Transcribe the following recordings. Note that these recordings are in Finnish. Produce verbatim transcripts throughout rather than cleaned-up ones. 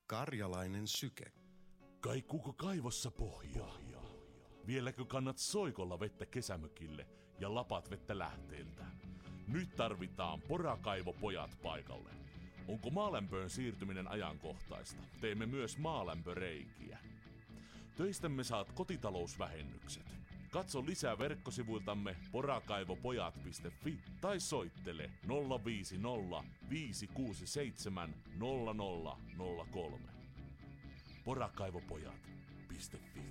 Karjalainen syke. Kaikuuko kaivossa pohjaa? Vieläkö kannat soikolla vettä kesämökille ja lapat vettä lähteeltä? Nyt tarvitaan porakaivopojat paikalle. Onko maalämpöön siirtyminen ajankohtaista? Teemme myös maalämpöreikiä. Töistämme saat kotitalousvähennykset. Katso lisää verkkosivuiltamme porakaivopojat piste fi tai soittele nolla viisi nolla viisi kuusi seitsemän nolla nolla nolla kolme. porakaivopojat piste fi.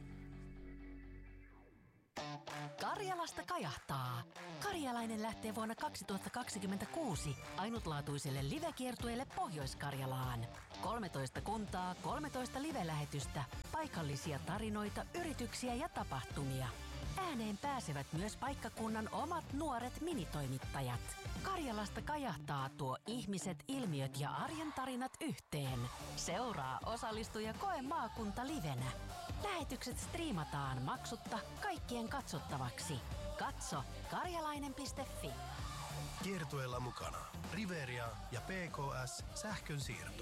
Karjalasta kajahtaa. Karjalainen lähtee vuonna kaksituhattakaksikymmentäkuusi ainutlaatuiselle livekiertueelle Pohjois-Karjalaan. kolmetoista kuntaa, kolmetoista live-lähetystä, paikallisia tarinoita, yrityksiä ja tapahtumia. Ääneen pääsevät myös paikkakunnan omat nuoret minitoimittajat. Karjalasta kajahtaa tuo ihmiset, ilmiöt ja arjen tarinat yhteen. Seuraa, osallistu ja koe maakunta livenä. Lähetykset striimataan maksutta kaikkien katsottavaksi. Katso karjalainen piste fi. Kiertueella mukana Riveria ja P K S Sähkönsiirto.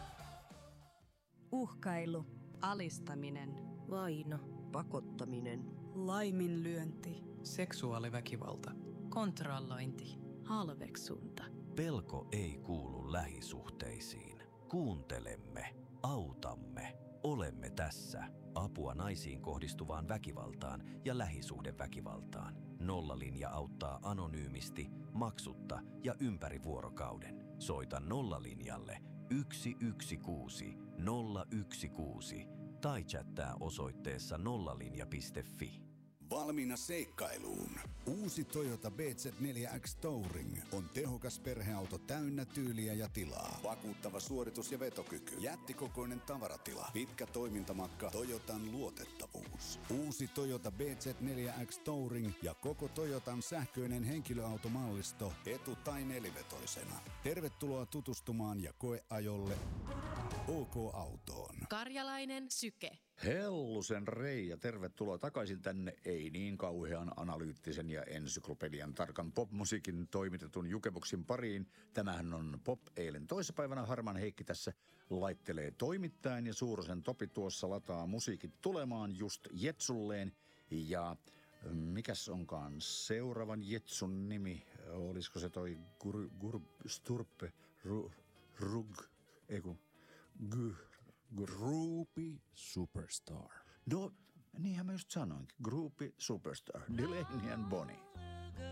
Uhkailu. Alistaminen. Vaino. Pakottaminen. Laiminlyönti. Seksuaaliväkivalta. Kontrollointi. Halveksunta. Pelko ei kuulu lähisuhteisiin. Kuuntelemme, autamme, olemme tässä. Apua naisiin kohdistuvaan väkivaltaan ja lähisuhdeväkivaltaan. Nollalinja auttaa anonyymisti, maksutta ja ympäri vuorokauden. Soita Nollalinjalle yksi yksi kuusi nolla yksi kuusi tai chattaa osoitteessa nollalinja piste fi. Valmiina seikkailuun. Uusi Toyota B Z neljä X Touring on tehokas perheauto täynnä tyyliä ja tilaa. Vakuuttava suoritus ja vetokyky. Jättikokoinen tavaratila. Pitkä toimintamatka. Toyotan luotettavuus. Uusi Toyota B Z neljä X Touring ja koko Toyotan sähköinen henkilöautomallisto etu- tai nelivetoisena. Tervetuloa tutustumaan ja koeajolle OK-autoon. Karjalainen syke. Hellusen Reija, tervetuloa takaisin tänne ei niin kauhean analyyttisen ja ensyklopedian tarkan popmusiikin toimitetun jukeboksin pariin. Tämähän on Pop eilen toissapäivänä. Harman Heikki tässä laittelee toimittajan ja Suurosen Topi tuossa lataa musiikit tulemaan just jetsulleen. Ja mikäs onkaan seuraavan jetsun nimi? Olisiko se toi Gur, Gur, Sturpe, Ru, Rug, eiku, Gur. Groupie Superstar. No, niinhän mä just sanoinkin. Groupie Superstar. Delaney and Bonnie.